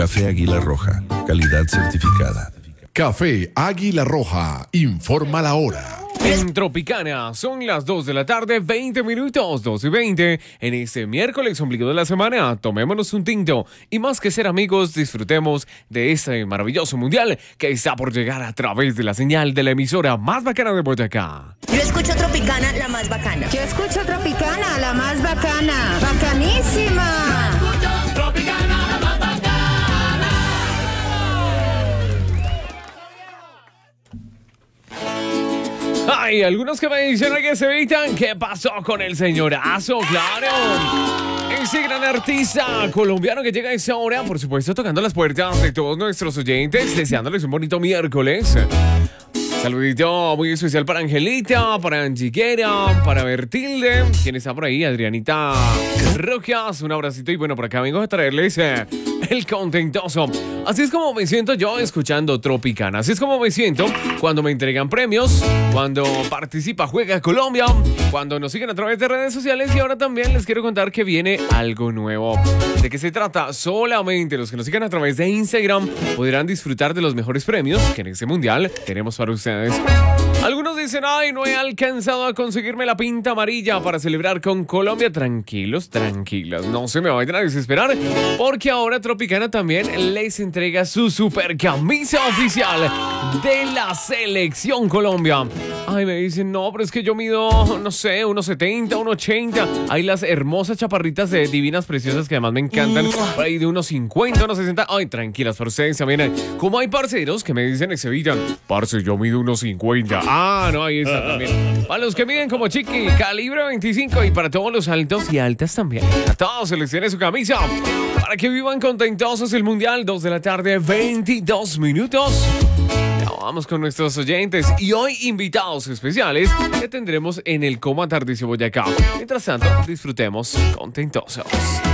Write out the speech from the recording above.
Café Águila Roja, calidad certificada. Café Águila Roja, informa la hora. En Tropicana son las 2 de la tarde, 20 minutos, 2:20. En este miércoles ombligo de la semana, tomémonos un tinto y más que ser amigos, disfrutemos de este maravilloso mundial que está por llegar a través de la señal de la emisora más bacana de Boyacá. Yo escucho Tropicana, la más bacana. Yo escucho Tropicana, la más bacana. ¡Bacanísima! Yo escucho Tropicana, la más bacana. Hay algunos que me dicen que se evitan. ¿Qué pasó con el señorazo? ¡Claro! Ese gran artista colombiano que llega a esa hora, por supuesto, tocando las puertas de todos nuestros oyentes, deseándoles un bonito miércoles. Saludito muy especial para Angelita, para Angiquera, para Bertilde, quien está por ahí, Adrianita Rojas, un abracito y bueno, por acá vengo a traerles el contentoso. Así es como me siento yo escuchando Tropicana, así es como me siento cuando me entregan premios, cuando participa Juega Colombia, cuando nos siguen a través de redes sociales y ahora también les quiero contar que viene algo nuevo. ¿De qué se trata? Solamente los que nos sigan a través de Instagram podrán disfrutar de los mejores premios que en este mundial tenemos para ustedes. Algunos dicen, ay, no he alcanzado a conseguirme la pinta amarilla para celebrar con Colombia. Tranquilos, tranquilas, no se me vayan a desesperar, porque ahora Tropicana también les entrega su super camisa oficial de la Selección Colombia. Ay, me dicen, no, pero es que yo mido, no sé, 1.70, 1.80. Hay las hermosas chaparritas de divinas preciosas que además me encantan, por ahí de 1.50, 1.60. Ay, tranquilas, pero ustedes también. Como hay parceros que me dicen, se evitan, parce, yo mido 1.50. Ah, no, ahí está también. Para los que miden como Chiqui, calibre 25 y para todos los altos y altas también. A todos se les tiene su camisa para que vivan contentosos el Mundial. 2 de la tarde, 22 minutos. Ya vamos con nuestros oyentes y hoy invitados especiales que tendremos en el Coma Tardicio Boyacá. Mientras tanto, disfrutemos contentosos.